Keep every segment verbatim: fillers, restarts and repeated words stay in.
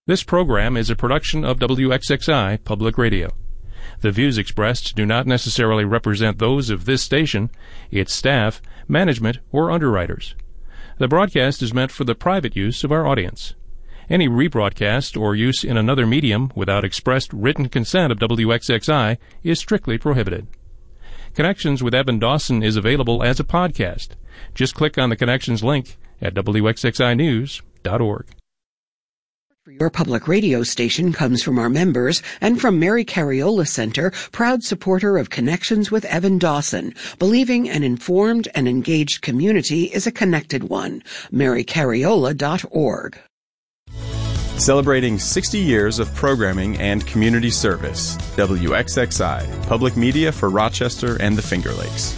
This program is a production of W X X I Public Radio. The views expressed do not necessarily represent those of this station, its staff, management, or underwriters. The broadcast is meant for the private use of our audience. Any rebroadcast or use in another medium without expressed written consent of W X X I is strictly prohibited. Connections with Evan Dawson is available as a podcast. Just click on the Connections link at W X X I news dot org. Your public radio station comes from our members and from Mary Cariola Center, proud supporter of Connections with Evan Dawson, believing an informed and engaged community is a connected one. mary cariola dot org. Celebrating sixty years of programming and community service. W X X I, public media for Rochester and the Finger Lakes.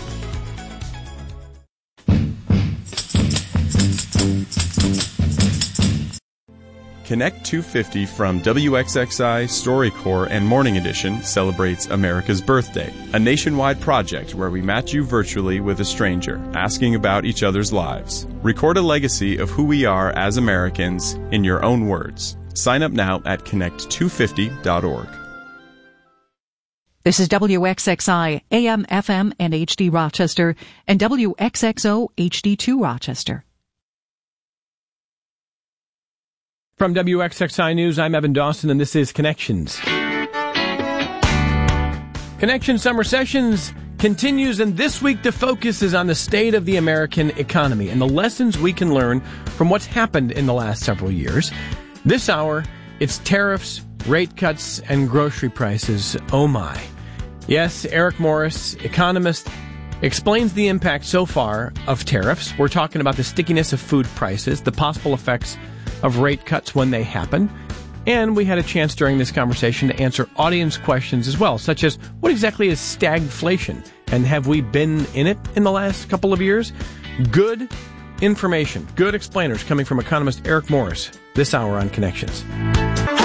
Connect two fifty from W X X I, StoryCorps, and Morning Edition celebrates America's Birthday, a nationwide project where we match you virtually with a stranger, asking about each other's lives. Record a legacy of who we are as Americans in your own words. Sign up now at connect two fifty dot org. This is W X X I, A M, F M, and H D Rochester, and W X X O, H D two Rochester. From W X X I News, I'm Evan Dawson, and this is Connections. Connections Summer Sessions continues, and this week the focus is on the state of the American economy and the lessons we can learn from what's happened in the last several years. This hour, it's tariffs, rate cuts, and grocery prices. Oh my. Yes, Eric Morris, economist, explains the impact so far of tariffs. We're talking about the stickiness of food prices, the possible effects of rate cuts when they happen. And we had a chance during this conversation to answer audience questions as well, such as, what exactly is stagflation? And have we been in it in the last couple of years? Good information, good explainers coming from economist Eric Morris this hour on Connections.